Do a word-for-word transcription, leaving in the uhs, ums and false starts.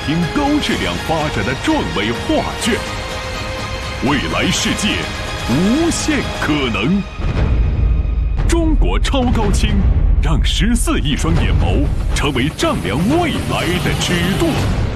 听高质量发展的壮美画卷。未来世界无限可能。中国超高清，让十四亿双眼眸成为丈量未来的尺度。